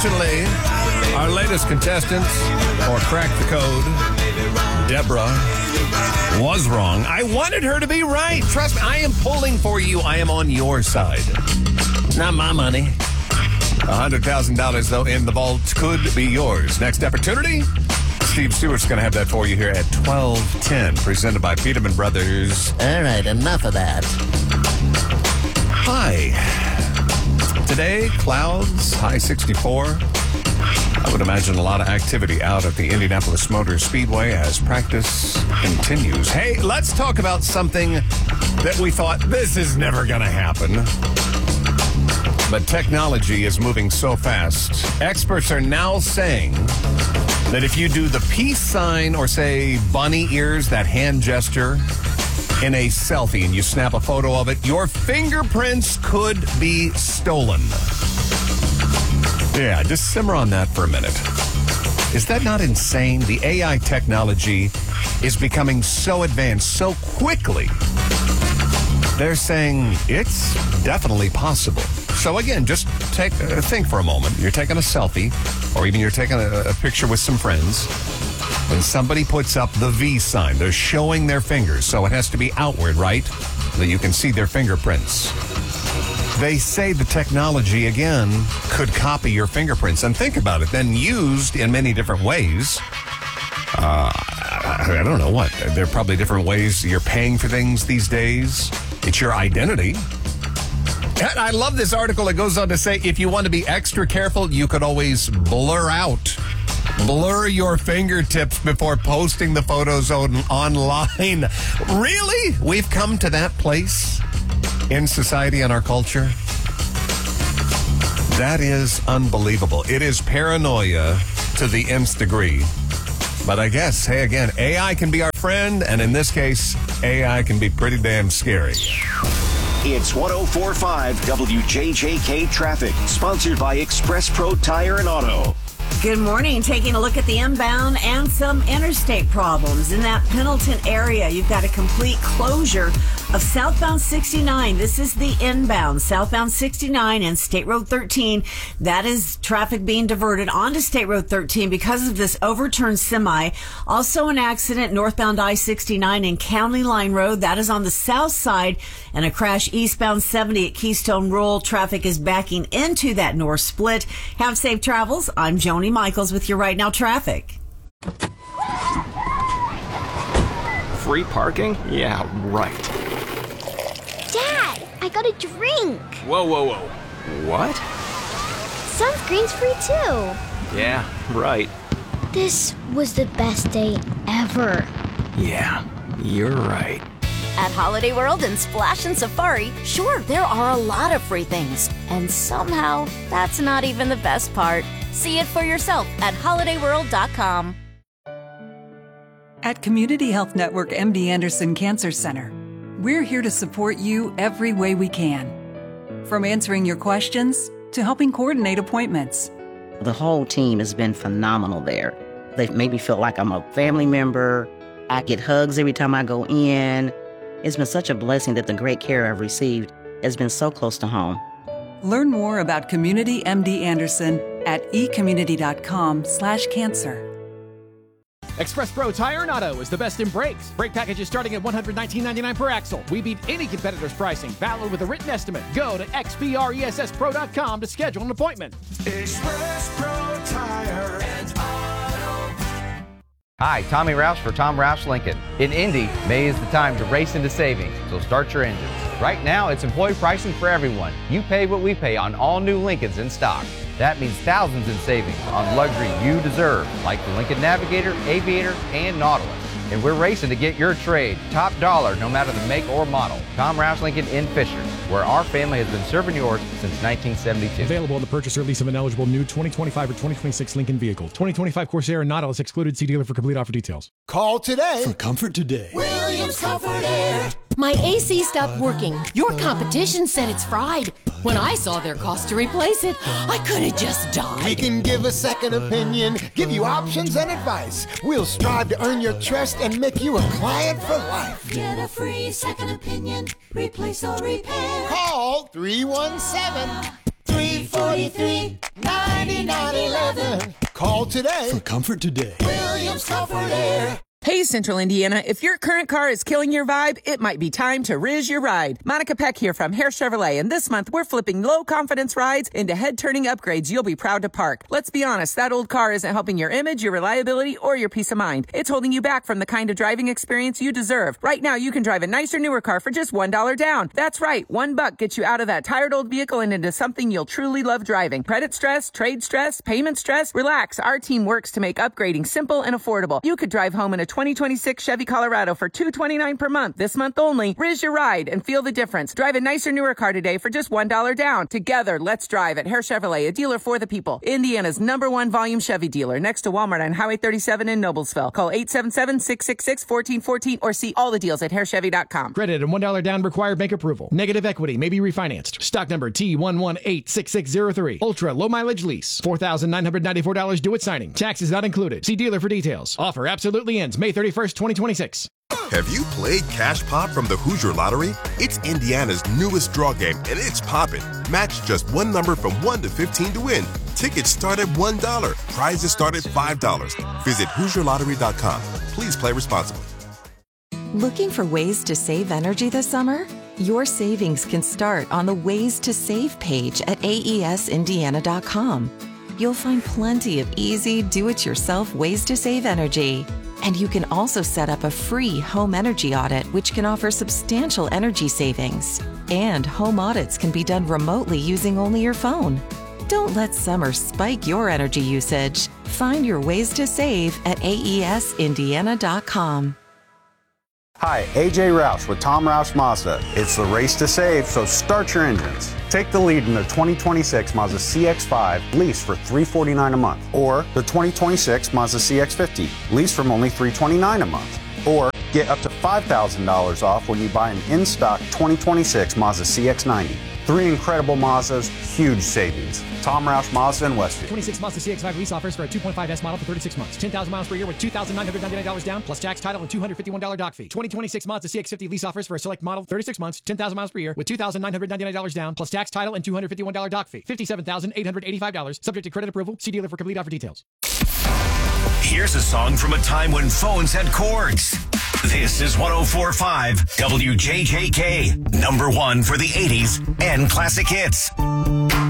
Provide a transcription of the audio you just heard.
Unfortunately, our latest contestant, or Crack the Code, Deborah, was wrong. I wanted her to be right. Trust me, I am pulling for you. I am on your side. Not my money. $100,000, though, in the vault could be yours. Next opportunity, Steve Stewart's going to have that for you here at 12:10, presented by Peterman Brothers. All right, enough of that. Hi. Today, clouds, high 64. I would imagine a lot of activity out at the Indianapolis Motor Speedway as practice continues. Hey, let's talk about something that we thought, this is never going to happen. But technology is moving so fast. Experts are now saying that if you do the peace sign or say bunny ears, that hand gesture, in a selfie and you snap a photo of it, your fingerprints could be stolen. Yeah, just simmer on that for a minute. Is that not insane? The AI technology is becoming so advanced so quickly. They're saying it's definitely possible. So again, just think for a moment. You're taking a selfie, or even you're taking a picture with some friends, and somebody puts up the V sign. They're showing their fingers, so it has to be outward, right? That you can see their fingerprints. They say the technology, again, could copy your fingerprints. And think about it, then used in many different ways. I don't know what. There are probably different ways you're paying for things these days. It's your identity. And I love this article. It goes on to say, if you want to be extra careful, you could always blur your fingertips before posting the photos online. Really? We've come to that place in society and our culture? That is unbelievable. It is paranoia to the nth degree. But I guess, hey, again, AI can be our friend, and in this case, AI can be pretty damn scary. It's 104.5 WJJK Traffic, sponsored by Express Pro Tire and Auto. Good morning. Taking a look at the inbound and some interstate problems. In that Pendleton area, you've got a complete closure of southbound 69. This is the inbound, southbound 69 and State Road 13. That is traffic being diverted onto State Road 13 because of this overturned semi. Also an accident northbound I-69 and County Line Road. That is on the south side, and a crash eastbound 70 at Keystone Rural. Traffic is backing into that north split. Have safe travels. I'm Joni Michaels with your Right Now traffic. Free parking? Yeah, right. Dad, I got a drink. Whoa. What? Sunscreen's free too. Yeah, right. This was the best day ever. Yeah, you're right. At Holiday World and Splash and Safari, sure, there are a lot of free things. And somehow, that's not even the best part. See it for yourself at holidayworld.com. At Community Health Network MD Anderson Cancer Center, we're here to support you every way we can. From answering your questions to helping coordinate appointments. The whole team has been phenomenal there. They've made me feel like I'm a family member. I get hugs every time I go in. It's been such a blessing that the great care I've received has been so close to home. Learn more about Community MD Anderson at ecommunity.com/cancer. Express Pro Tire and Auto is the best in brakes. Brake packages starting at $119.99 per axle. We beat any competitor's pricing. Valid with a written estimate. Go to xpressspro.com to schedule an appointment. Express Pro Tire and Auto. Hi, Tommy Roush for Tom Roush Lincoln. In Indy, May is the time to race into savings, so start your engines. Right now, it's employee pricing for everyone. You pay what we pay on all new Lincolns in stock. That means thousands in savings on luxury you deserve, like the Lincoln Navigator, Aviator, and Nautilus. And we're racing to get your trade top dollar no matter the make or model. Tom Roush Lincoln in Fisher, where our family has been serving yours since 1972. Available on the purchase or lease of an eligible new 2025 or 2026 Lincoln vehicle. 2025 Corsair and Nautilus excluded. See dealer for complete offer details. Call today for comfort today. Williams Comfort Air. My AC stopped working. Your competition said it's fried. When I saw their cost to replace it, I could have just died. We can give a second opinion, give you options and advice. We'll strive to earn your trust and make you a client for life. Get a free second opinion, replace or repair. Call 317-343-9999. 911. Call today. For comfort today. Williams Comfort Air. Hey, Central Indiana, if your current car is killing your vibe, it might be time to Riz your ride. Monica Peck here from Hare Chevrolet, and this month we're flipping low-confidence rides into head-turning upgrades you'll be proud to park. Let's be honest, that old car isn't helping your image, your reliability, or your peace of mind. It's holding you back from the kind of driving experience you deserve. Right now, you can drive a nicer, newer car for just $1 down. That's right, $1 gets you out of that tired old vehicle and into something you'll truly love driving. Credit stress, trade stress, payment stress? Relax, our team works to make upgrading simple and affordable. You could drive home in a 2026 Chevy Colorado for $229 per month. This month only. Riz your ride and feel the difference. Drive a nicer, newer car today for just $1 down. Together, let's drive at Hare Chevrolet, a dealer for the people. Indiana's #1 volume Chevy dealer, next to Walmart on Highway 37 in Noblesville. Call 877-666-1414 or see all the deals at harechevy.com. Credit and $1 down required bank approval. Negative equity may be refinanced. Stock number T1186603. Ultra low mileage lease. $4,994 due at signing. Taxes not included. See dealer for details. Offer absolutely ends May 31st, 2026. Have you played Cash Pop from the Hoosier Lottery? It's Indiana's newest draw game, and it's poppin'. Match just one number from 1 to 15 to win. Tickets start at $1. Prizes start at $5. Visit HoosierLottery.com. Please play responsibly. Looking for ways to save energy this summer? Your savings can start on the Ways to Save page at AESindiana.com. You'll find plenty of easy, do-it-yourself ways to save energy. And you can also set up a free home energy audit, which can offer substantial energy savings. And home audits can be done remotely using only your phone. Don't let summer spike your energy usage. Find your ways to save at AESindiana.com. Hi, AJ Roush with Tom Roush Mazda. It's the race to save, so start your engines. Take the lead in the 2026 Mazda CX-5 lease for $349 a month, or the 2026 Mazda CX-50 lease from only $329 a month, or get up to $5,000 off when you buy an in-stock 2026 Mazda CX-90. 3 incredible Mazdas, huge savings. Tom Roush Mazda in Westview. 26 Mazda CX-5 lease offers for a 2.5S model for 36 months. 10,000 miles per year with $2,999 down, plus tax, title, and $251 dock fee. 2026 Mazda CX-50 lease offers for a select model, 36 months, 10,000 miles per year with $2,999 down, plus tax, title, and $251 dock fee. $57,885, subject to credit approval. See dealer for complete offer details. Here's a song from a time when phones had cords. This is 104.5 WJJK, #1 for the 80s and classic hits.